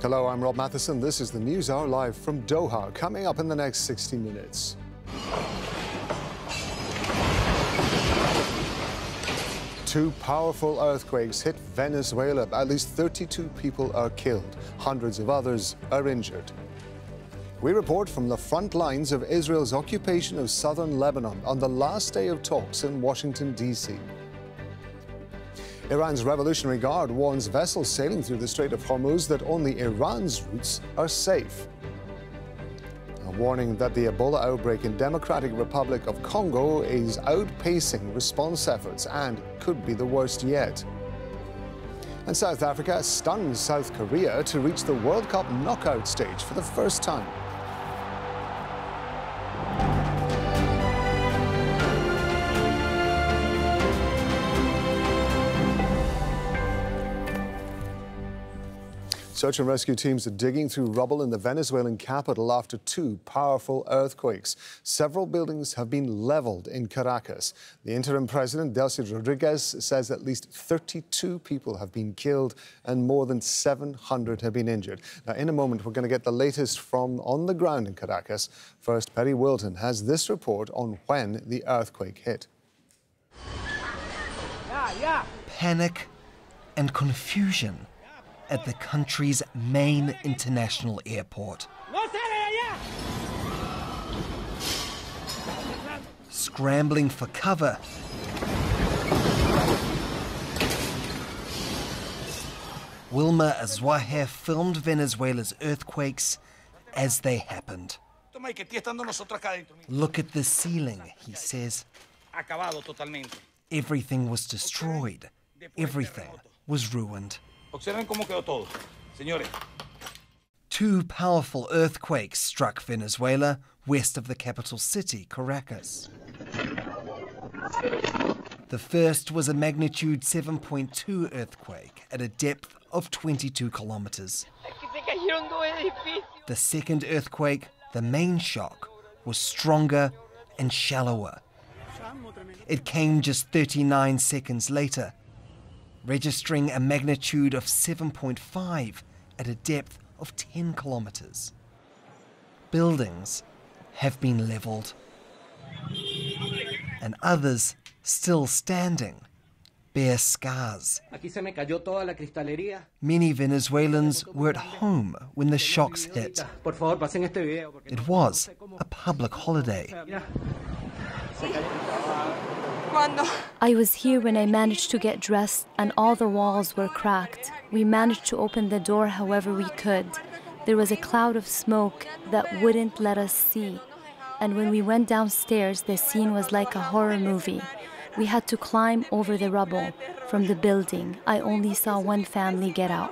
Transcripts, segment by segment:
Hello, I'm Rob Matheson. This is the News Hour live from Doha. Coming up in the next 60 minutes. Two powerful earthquakes hit Venezuela. At least 32 people are killed. Hundreds of others are injured. We report from the front lines of Israel's occupation of southern Lebanon on the last day of talks in Washington, D.C. Iran's Revolutionary Guard warns vessels sailing through the Strait of Hormuz that only Iran's routes are safe. A warning that the Ebola outbreak in Democratic Republic of Congo is outpacing response efforts and could be the worst yet. And South Africa stuns South Korea to reach the World Cup knockout stage for the first time. Search and rescue teams are digging through rubble in the Venezuelan capital after two powerful earthquakes. Several buildings have been leveled in Caracas. The interim president, Delcy Rodriguez, says at least 32 people have been killed and more than 700 have been injured. Now, in a moment, we're going to get the latest from on the ground in Caracas. First, Perry Wilton has this report on when the earthquake hit. Panic and confusion at the country's main international airport. Scrambling for cover, Wilmer Azuaje filmed Venezuela's earthquakes as they happened. Look at the ceiling, he says. Everything was destroyed. Everything was ruined. Two powerful earthquakes struck Venezuela west of the capital city, Caracas. The first was a magnitude 7.2 earthquake at a depth of 22 kilometers. The second earthquake, the main shock, was stronger and shallower. It came just 39 seconds later, registering a magnitude of 7.5 at a depth of 10 kilometers. Buildings have been leveled, and others still standing bear scars. Many Venezuelans were at home when the shocks hit. It was a public holiday. I was here when I managed to get dressed and all the walls were cracked. We managed to open the door however we could. There was a cloud of smoke that wouldn't let us see. And when we went downstairs, the scene was like a horror movie. We had to climb over the rubble from the building. I only saw one family get out.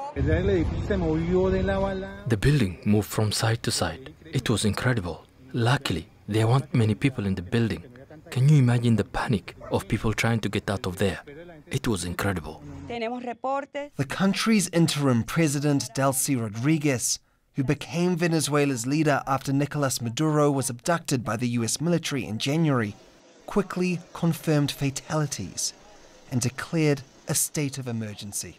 The building moved from side to side. It was incredible. Luckily, there weren't many people in the building. Can you imagine the panic of people trying to get out of there? It was incredible. The country's interim president, Delcy Rodriguez, who became Venezuela's leader after Nicolas Maduro was abducted by the US military in January, quickly confirmed fatalities and declared a state of emergency.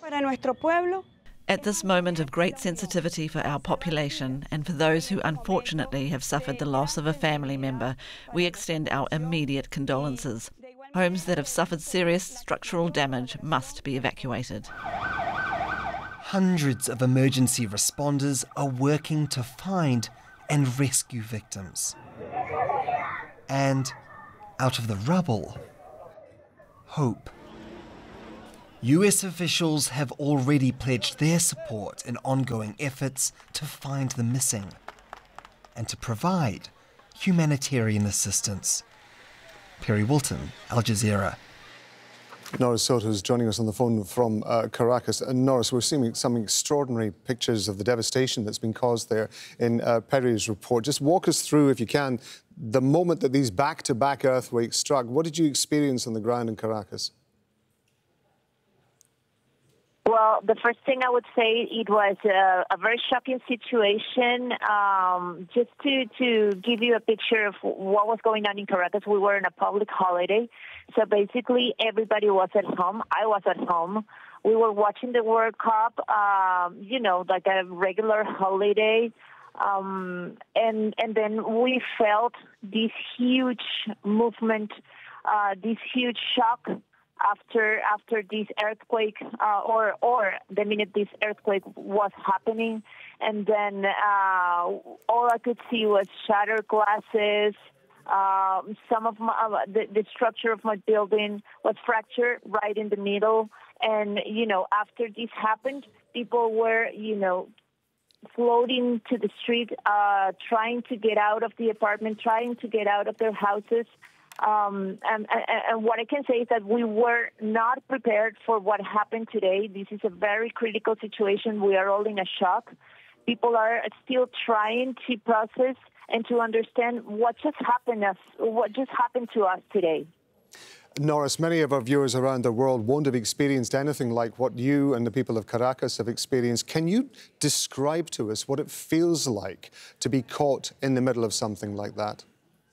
At this moment of great sensitivity for our population and for those who unfortunately have suffered the loss of a family member, we extend our immediate condolences. Homes that have suffered serious structural damage must be evacuated. Hundreds of emergency responders are working to find and rescue victims. And out of the rubble, hope. US officials have already pledged their support in ongoing efforts to find the missing and to provide humanitarian assistance. Perry Wilton, Al Jazeera. Norris Soto is joining us on the phone from Caracas. And Norris, we're seeing some extraordinary pictures of the devastation that's been caused there in Perry's report. Just walk us through, if you can, the moment that these back-to-back earthquakes struck. What did you experience on the ground in Caracas? Well, the first thing I would say, it was a very shocking situation. Just to give you a picture of what was going on in Caracas, we were on a public holiday. So basically, everybody was at home. I was at home. We were watching the World Cup, like a regular holiday. And then we felt this huge movement, this huge shock after this earthquake, or the minute this earthquake was happening. And then all I could see was shattered glasses. Some of the structure of my building was fractured right in the middle. And, after this happened, people were, floating to the street, trying to get out of the apartment, trying to get out of their houses. And what I can say is that we were not prepared for what happened today. This is a very critical situation. We are all in a shock. People are still trying to process and to understand what just happened to us today. Norris, many of our viewers around the world won't have experienced anything like what you and the people of Caracas have experienced. Can you describe to us what it feels like to be caught in the middle of something like that?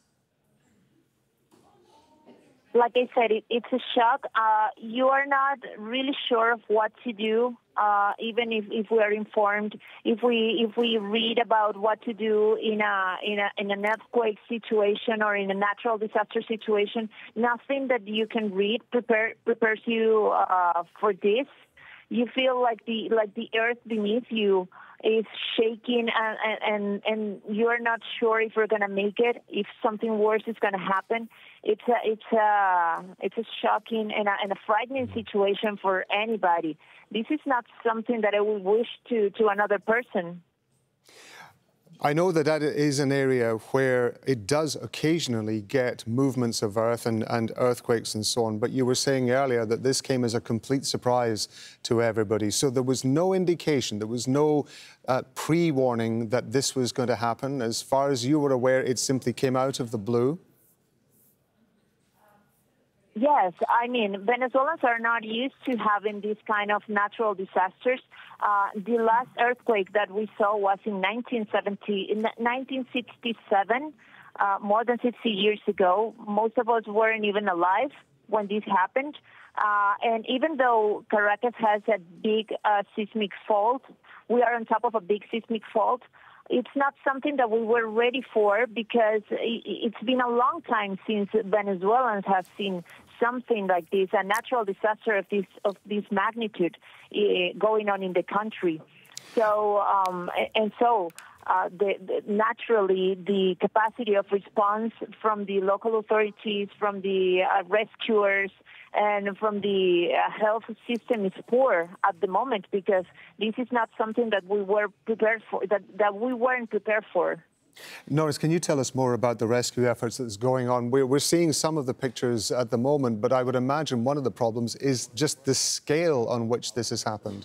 Like I said, it's a shock. You are not really sure of what to do, even if we are informed. If we read about what to do in an earthquake situation or in a natural disaster situation, nothing that you can read prepares you for this. You feel like the earth beneath you is shaking, and you're not sure if you're going to make it, if something worse is going to happen. It's a shocking and a frightening situation for anybody. This is not something that I would wish to another person. I know that is an area where it does occasionally get movements of earth and earthquakes and so on, but you were saying earlier that this came as a complete surprise to everybody. So there was no indication, there was no pre-warning that this was going to happen. As far as you were aware, it simply came out of the blue? Yes, I mean, Venezuelans are not used to having these kind of natural disasters. The last earthquake that we saw was in 1967, more than 60 years ago. Most of us weren't even alive when this happened. And even though Caracas has a big seismic fault, we are on top of a big seismic fault. It's not something that we were ready for because it's been a long time since Venezuelans have seen something like this, a natural disaster of this magnitude going on in the country. So naturally, the capacity of response from the local authorities, from the rescuers, and from the health system is poor at the moment because this is not something that we were prepared for, that we weren't prepared for. Norris, can you tell us more about the rescue efforts that's going on? We're seeing some of the pictures at the moment, but I would imagine one of the problems is just the scale on which this has happened.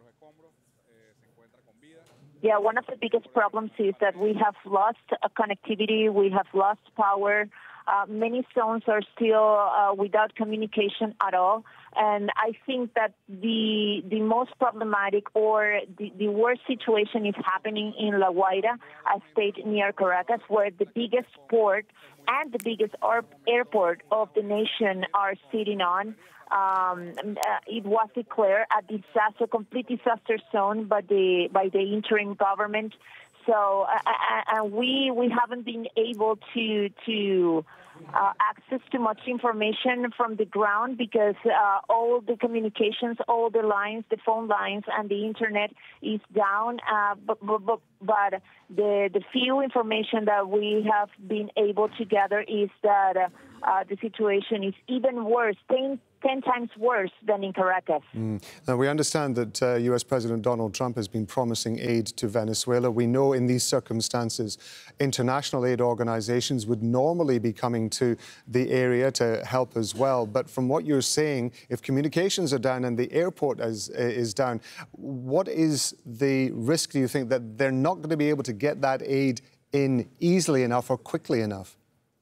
Yeah, one of the biggest problems is that we have lost connectivity, we have lost power. Many zones are still without communication at all. And I think that the most problematic or the worst situation is happening in La Guaira, a state near Caracas, where the biggest port and the biggest airport of the nation are sitting on. It was declared a complete disaster zone by the interim government. So we haven't been able to access to much information from the ground because all the communications, all the lines, the phone lines, and the internet is down. But the few information that we have been able to gather is that the situation is even worse, 10 times worse than in Caracas. Now, we understand that U.S. President Donald Trump has been promising aid to Venezuela. We know in these circumstances, international aid organizations would normally be coming to the area to help as well. But from what you're saying, if communications are down and the airport is down, what is the risk, do you think, that they're not going to be able to get that aid in easily enough or quickly enough?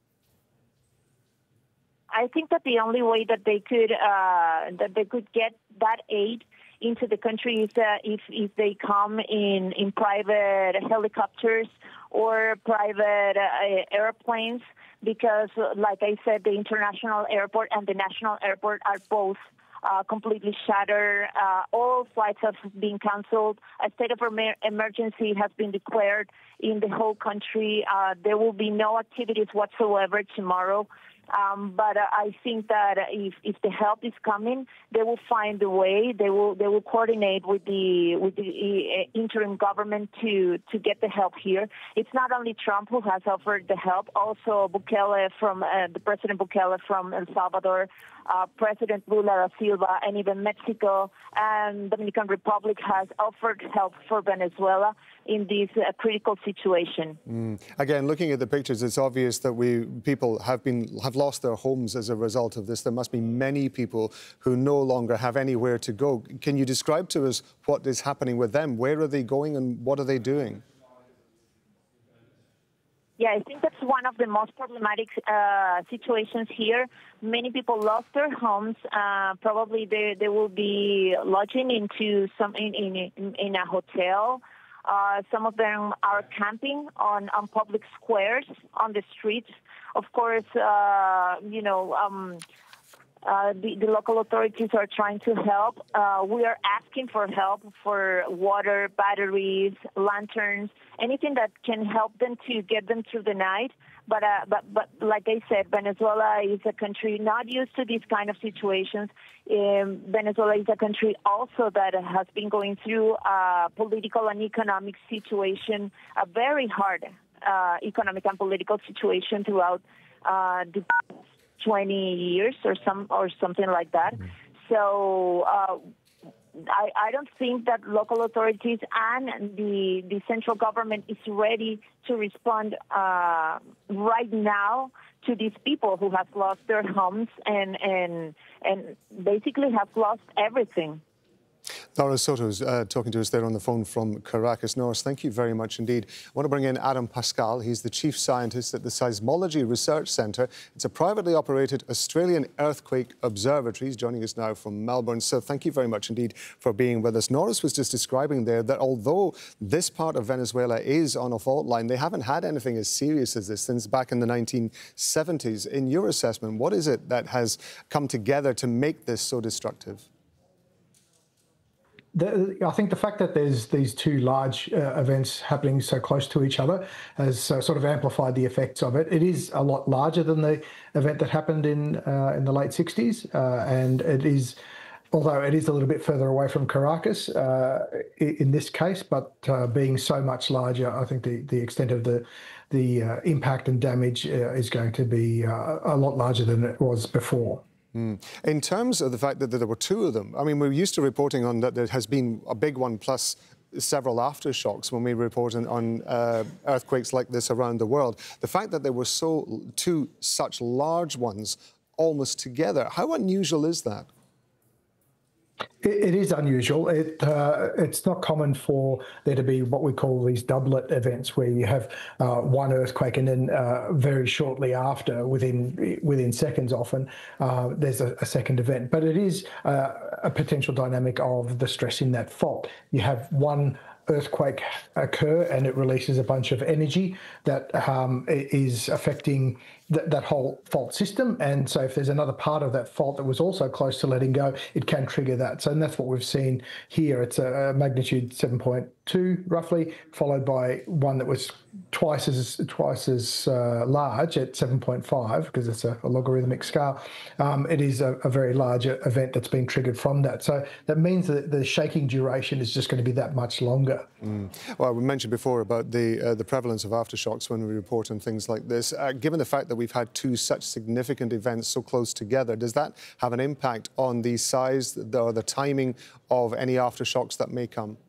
I think that the only way that they could get that aid into the country is if they come in private helicopters or private airplanes, because, like I said, the international airport and the national airport are both completely shattered. All flights have been canceled. A state of emergency has been declared in the whole country. There will be no activities whatsoever tomorrow. But I think that if the help is coming, they will find a way. They will coordinate with the interim government to get the help here. It's not only Trump who has offered the help. Also, Bukele the President Bukele from El Salvador, President Lula da Silva, and even Mexico and Dominican Republic has offered help for Venezuela in this critical situation. Again, looking at the pictures, it's obvious that people have lost their homes as a result of this. There must be many people who no longer have anywhere to go. Can you describe to us what is happening with them? Where are they going and what are they doing? Yeah, I think that's one of the most problematic situations here. Many people lost their homes. Probably they will be lodging into in a hotel. Some of them are camping on public squares, on the streets. Of course, the local authorities are trying to help. We are asking for help for water, batteries, lanterns, anything that can help them to get them through the night. But like I said, Venezuela is a country not used to these kind of situations. Venezuela is a country also that has been going through a political and economic situation, a very hard economic and political situation throughout the 20 years or something like that. So I don't think that local authorities and the central government is ready to respond right now to these people who have lost their homes and basically have lost everything. Norris Soto is talking to us there on the phone from Caracas. Norris, thank you very much indeed. I want to bring in Adam Pascal. He's the Chief Scientist at the Seismology Research Centre. It's a privately operated Australian earthquake observatory. He's joining us now from Melbourne. So thank you very much indeed for being with us. Norris was just describing there that although this part of Venezuela is on a fault line, they haven't had anything as serious as this since back in the 1970s. In your assessment, what is it that has come together to make this so destructive? I think the fact that there's these two large events happening so close to each other has sort of amplified the effects of it. It is a lot larger than the event that happened in the late 60s, and it is, although it is a little bit further away from Caracas in this case, but being so much larger, I think the extent of the impact and damage is going to be a lot larger than it was before. In terms of the fact that there were two of them, I mean, we're used to reporting on that there has been a big one plus several aftershocks when we report on earthquakes like this around the world. The fact that there were two such large ones almost together, how unusual is that? It is unusual. It's not common for there to be what we call these doublet events, where you have one earthquake and then very shortly after, within seconds often, there's a second event. But it is a potential dynamic of the stress in that fault. You have one earthquake occur and it releases a bunch of energy that is affecting that whole fault system. And so if there's another part of that fault that was also close to letting go, it can trigger that. So, and that's what we've seen here. It's a magnitude 7.2 roughly, followed by one that was twice as large at 7.5, because it's a logarithmic scale. It is a very large event that's been triggered from that. So that means that the shaking duration is just going to be that much longer. Well, we mentioned before about the prevalence of aftershocks when we report on things like this. Given the fact that we've had two such significant events so close together, does that have an impact on the size or the timing of any aftershocks that may come?